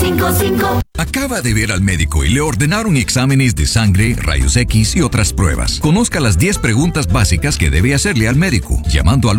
555. Acaba de ver al médico y le ordenaron exámenes de sangre, rayos X y otras pruebas. Conozca las 10 preguntas básicas que debe hacerle al médico, llamando al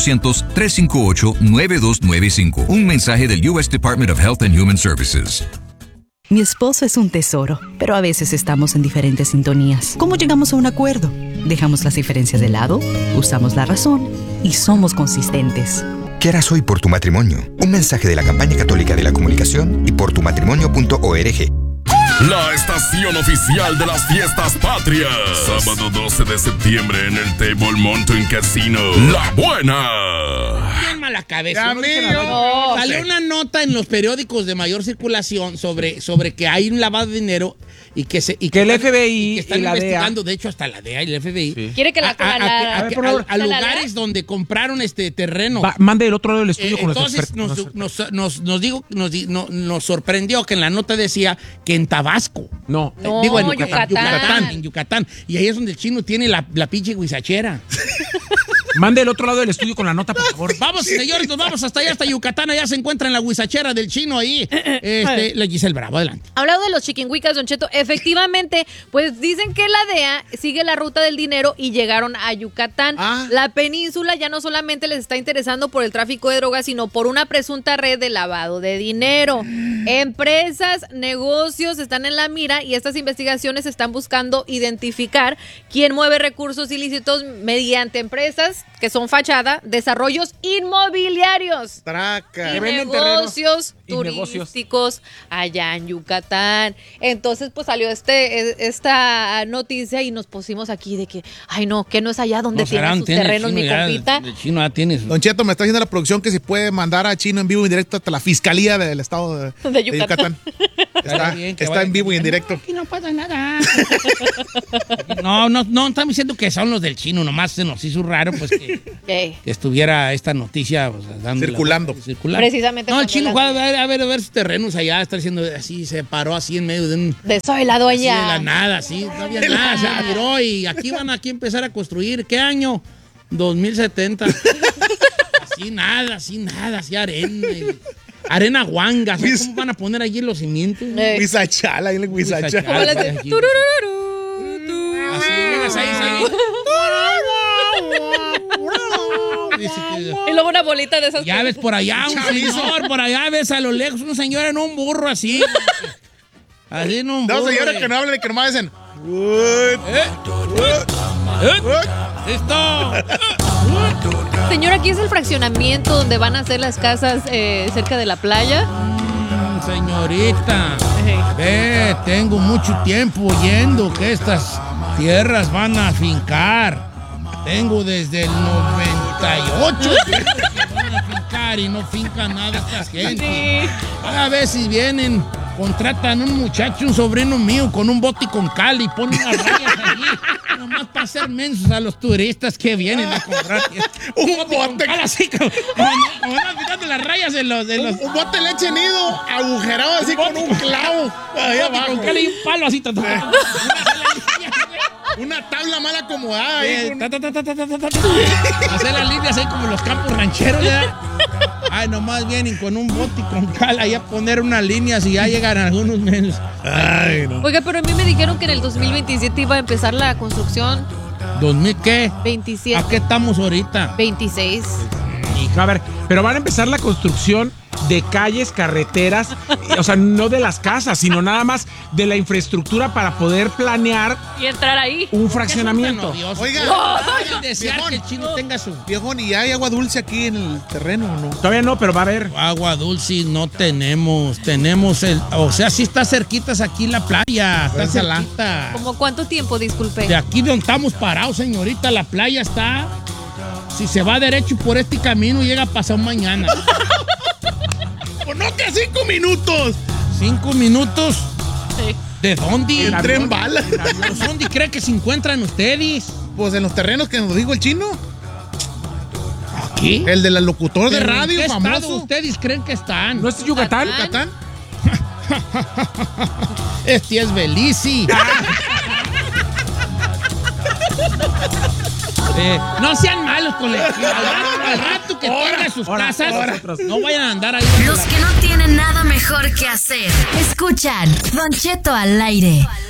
1-800-358-9295. Un mensaje del U.S. Department of Health and Human Services. Mi esposo es un tesoro, pero a veces estamos en diferentes sintonías. ¿Cómo llegamos a un acuerdo? Dejamos las diferencias de lado, usamos la razón y somos consistentes. ¿Qué harás hoy por tu matrimonio? Un mensaje de la Campaña Católica de la Comunicación y portumatrimonio.org. La estación oficial de las fiestas patrias. Sábado 12 de septiembre en el Table Mountain Casino. La Buena. Bien mala cabeza. Salió una nota en los periódicos de mayor circulación sobre que hay un lavado de dinero y que el FBI que están y la investigando, DEA. de hecho hasta la DEA y el FBI. Sí. Quiere que a lugares donde compraron terreno. Mande el otro lado del estudio con los entonces expertos. nos sorprendió que en la nota decía que en Tabasco. No, digo en Yucatán. Y ahí es donde el chino tiene la pinche guisachera. Mande el otro lado del estudio con la nota, por favor. Vamos, señores, nos vamos hasta allá, hasta Yucatán. Allá se encuentra en la guisachera del chino ahí. La Giselle Bravo, adelante. Hablando de los chiquinhuicas, Don Cheto, efectivamente, pues dicen que la DEA sigue la ruta del dinero y llegaron a Yucatán. La península ya no solamente les está interesando por el tráfico de drogas, sino por una presunta red de lavado de dinero. Empresas, negocios están en la mira y estas investigaciones están buscando identificar quién mueve recursos ilícitos mediante empresas que son fachada, desarrollos inmobiliarios y negocios turísticos allá en Yucatán. Entonces, pues salió esta noticia y nos pusimos aquí de que, ay no, que no es allá donde tienen sus terrenos, mi compita. El chino ya tiene Don Cheto, me está diciendo la producción que si puede mandar a Chino en vivo y en directo hasta la Fiscalía del Estado de Yucatán. Está en vivo y en directo. Aquí no pasa nada. No, estamos diciendo que son los del chino, nomás se nos hizo raro, pues que estuviera esta noticia pues, circulando. Precisamente. No, el chino fue a ver sus terrenos allá, está haciendo así, se paró así en medio de un... De soy la dueña. De la nada, sí, no había nada, se miró y aquí van a empezar a construir. ¿Qué año? 2070. así arena. Arena guanga, ¿cómo van a poner allí los cimientos? Huizachala, ahí le huizachala. Así llegas ahí. Y luego una bolita de esas. Ya ves por allá un señor, por allá ves a lo lejos un señor en un burro así. Así en un burro. Dos señores que no hablan y que nomás dicen. ¡Listo! Señor, aquí es el fraccionamiento donde van a hacer las casas cerca de la playa. Señorita, tengo mucho tiempo oyendo que estas tierras van a fincar. Tengo desde el 98 que van a fincar y no finca nada esta gente. A ver si vienen, contratan un muchacho, un sobrino mío, con un bote y con cal y ponen unas rayas allí. Nomás para hacer mensos a los turistas que vienen a comprar. Un bote así como mirando las rayas de los... Un bote de leche nido agujerado así con un clavo. Ahí abajo. Con cal y un palo así. Una tabla mal acomodada ahí. Hacer las líneas ahí como los campos rancheros, ¿ya? Ay, nomás vienen con un bote y con cal ahí a poner unas líneas y ya llegan algunos menos. Ay, no. Oiga, pero a mí me dijeron que en el 2027 iba a empezar la construcción. ¿2000 qué? 27. ¿A qué estamos ahorita? 26. Hija, a ver, pero van a empezar la construcción de calles, carreteras, o sea, no de las casas, sino nada más de la infraestructura para poder planear y entrar ahí. Un fraccionamiento. Oiga, desear que el chino tenga su... Viejón, ¿y hay agua dulce aquí en el terreno o no? Todavía no, pero va a haber. Agua dulce no tenemos. Tenemos o sea, sí está cerquitas aquí la playa. Está cerquita. ¿Cómo cuánto tiempo, disculpe? De aquí donde estamos parados, señorita, la playa está... Si se va derecho por este camino, llega pasado mañana. Pues no, que 5 minutos. 5 minutos. Sí. ¿De dónde? En tren bala. ¿Dónde cree que se encuentran ustedes? Pues en los terrenos que nos dijo el chino. ¿Aquí? El del locutor de radio ¿En qué famoso. estado ustedes creen que están? ¿No es Yucatán? ¿Yucatán? Este es Belice. No sean malos con el al rato que tengan sus casas, no vayan a andar ahí. Los que no tienen nada mejor que hacer, escuchan Don Cheto al aire.